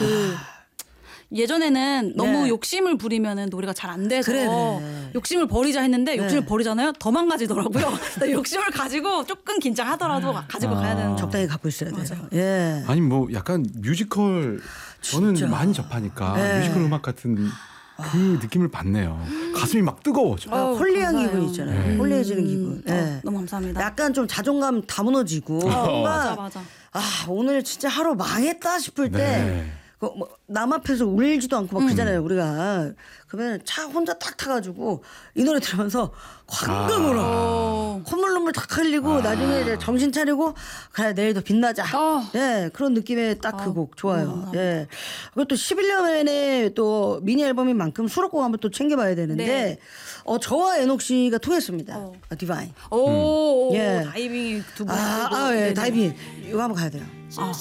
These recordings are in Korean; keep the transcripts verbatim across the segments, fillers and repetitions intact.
그 예전에는 너무 네. 욕심을 부리면은 노래가 잘 안 돼서 그래, 그래. 욕심을 버리자 했는데 욕심을 네. 버리잖아요. 더 망가지더라고요. 욕심을 가지고 조금 긴장하더라도 가지고 아. 가야 되는. 적당히 갖고 있어야 돼요. 맞아요. 예. 아니 뭐 약간 뮤지컬 저는 진짜. 많이 접하니까 네. 뮤지컬 음악 같은 그 느낌을 받네요. 가슴이 막 뜨거워져. 아, 어우, 홀리한 감사해요. 기분 있잖아요. 네. 홀리해지는 음, 기분. 어, 예. 너무 감사합니다. 약간 좀 자존감 다 무너지고 뭔가 맞아 맞아. 아 오늘 진짜 하루 망했다 싶을 때 네. 그 뭐 남 앞에서 울지도 않고 막 그러잖아요 우리가. 그러면 차 혼자 딱 타가지고 이 노래 들으면서 광광 울어. 어. 콧물 눈물 탁 흘리고 나중에 이제 정신 차리고 그래 내일도 빛나자. 어. 예 그런 느낌의 딱 그 곡 좋아요. 예 그리고 또 십일 년에 또 미니 앨범인 만큼 수록곡 한번 또 챙겨봐야 되는데 네. 어 저와 에녹 씨가 통했습니다. 어. 아, 디바인. 오, 예. 다이빙이 두 분. 아, 아 예, 다이빙 이거 한번 가야 돼요. 아.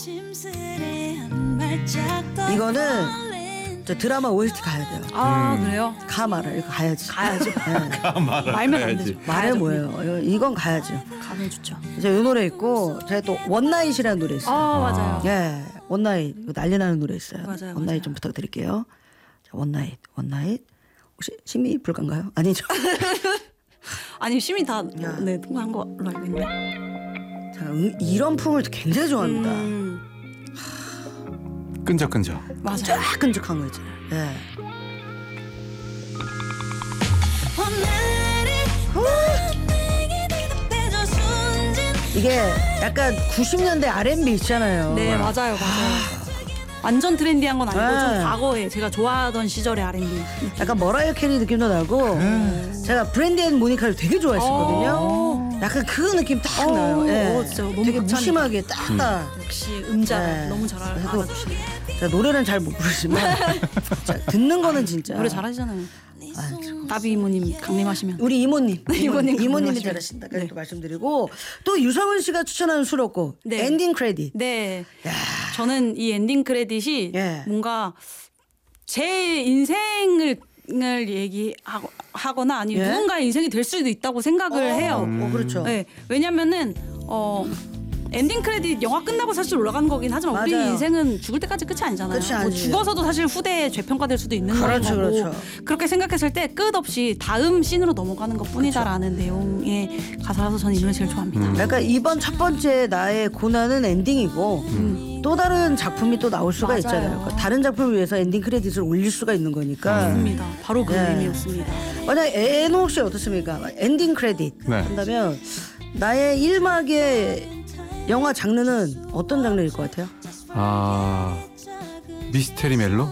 이거는 저 드라마 오에스티 가야 돼요. 아 그래요? 가 말아 이거 가야지. 가야죠. 예. 말면 안 되죠. 말해 가야죠. 뭐예요? 이거- 이건 가야죠. 가면 좋죠. 이제 이 노래 있고 제가 또 원나잇이라는 노래 있어요. 아 맞아요. 예, 원나잇 이거 난리 나는 노래 있어요. 맞아요, 원나잇 맞아요. 좀 부탁드릴게요. 자, 원나잇, 원나잇 혹시 심의 불가인가요? 아니죠. 아니 심이 다 야. 네, 통과한 걸로 알고 있는데. 자, 음, 이런 품을 굉장히 좋아합니다. 음, 끈적끈적. 맞아요. 쫙 끈적한 거 있잖아요. 예. 이게 약간 구십 년대 알앤비 있잖아요. 네 맞아요 맞아요. 완전 트렌디한 건 아니고 네. 좀 과거에 제가 좋아하던 시절의 알앤비. 약간 머라이어 캐리 느낌도 나고 제가 브랜디 앤 모니카를 되게 좋아했었거든요. 어. 약간 그 느낌 딱 어, 나요. 예. 어, 진짜 너무 되게 극찬이다. 무심하게 딱딱. 역시 음자를 네. 너무 잘 알- 그리고 알아주시네요. 제가 노래는 잘 못 부르지만 자, 듣는 거는 진짜 노래 잘하시잖아요. 아, 참. 나비 이모님 강림하시면. 우리 이모님, 이모님 이모님, 이모님이 궁금하시면. 잘하신다까지 네. 또 말씀드리고 또 유성은 씨가 추천하는 수록곡 네. 엔딩 크레딧. 네. 저는 이 엔딩 크레딧이 예. 뭔가 제 인생을 을 얘기하거나 아니면 예? 누군가의 인생이 될 수도 있다고 생각을 어, 해요. 어, 그렇죠. 네, 왜냐면은 어 엔딩 크레딧 영화 끝나고 사실 올라가는 거긴 하지만 우리 맞아요. 인생은 죽을 때까지 끝이 아니잖아요. 끝이 뭐 아니죠. 죽어서도 사실 후대에 재평가될 수도 있는 그렇죠, 거고 그렇죠. 그렇게 생각했을 때 끝없이 다음 씬으로 넘어가는 것뿐이다라는 내용의 가사라서 저는 이 노래 제일 좋아합니다. 그러니까 이번 첫 번째 나의 고난은 엔딩이고 음. 또 다른 작품이 또 나올 수가 맞아요. 있잖아요. 그러니까 다른 작품을 위해서 엔딩 크레딧을 올릴 수가 있는 거니까. 맞습니다. 바로 그 네. 의미였습니다. 만약 에녹 씨 어떻습니까? 엔딩 크레딧 네. 한다면 나의 일 막의 영화 장르는 어떤 장르일 것 같아요? 아 미스테리 멜로?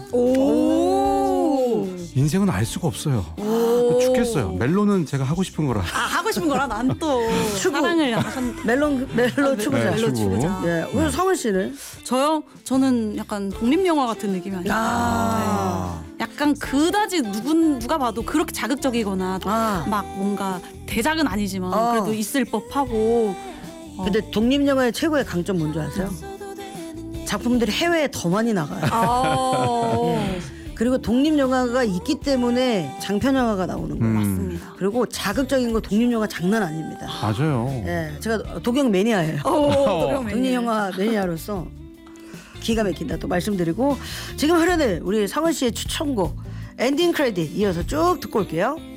오. 인생은 알 수가 없어요. 죽겠어요. 멜로는 제가 하고 싶은 거라. 아 하고 싶은 거라 난 또 추구. 사랑을 약간 멜론 멜로 추구자. 네, 멜로 추구. 추구자. 예, 오늘 성은 씨는 저요? 저는 약간 독립 영화 같은 느낌이 아니에요. 아. 네. 약간 그다지 누군 누가 봐도 그렇게 자극적이거나 아. 막 뭔가 대작은 아니지만 어. 그래도 있을 법하고. 어. 근데 독립 영화의 최고의 강점 뭔지 아세요? 작품들이 해외에 더 많이 나가요. 아. 그리고 독립 영화가 있기 때문에 장편 영화가 나오는 거예요. 음, 맞습니다. 그리고 자극적인 거 독립 영화 장난 아닙니다. 맞아요. 예, 제가 독영 매니아예요. 오, 독립 영화 매니아로서 기가 막힌다 또 말씀드리고 지금 흐르는 우리 성은 씨의 추천곡 엔딩 크레딧 이어서 쭉 듣고 올게요.